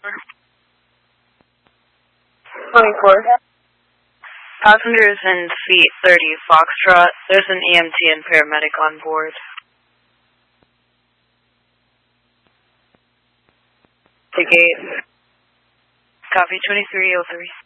24. Passengers in Suite 30 Foxtrot. There's an EMT and paramedic on board. The gate. Copy 2303.